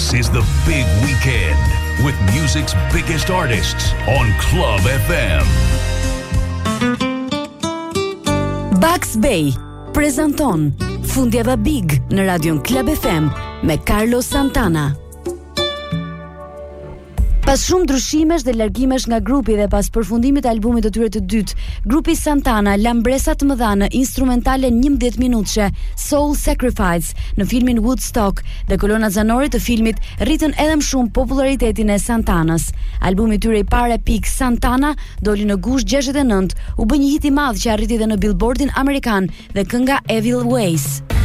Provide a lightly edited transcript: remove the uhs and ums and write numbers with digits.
This is the big weekend with music's biggest artists on Club FM. Bugs Bay prezanton Fundjava Big në Radion Club FM me Carlos Santana. Pas shumë ndryshimesh dhe largimesh nga grupi dhe pas përfundimit të albumit të tyre të dytë, grupi Santana la mbresa të mëdha në instrumentale 11 minutëshe Soul Sacrifice në filmin Woodstock dhe kolona zanore të filmit rritën edhe më shumë popularitetin e Santanës. Albumi i tyre i parë Epic Santana doli në gusht 69, u bë një hit i madh që arriti edhe në Billboardin amerikan dhe kënga Evil Ways.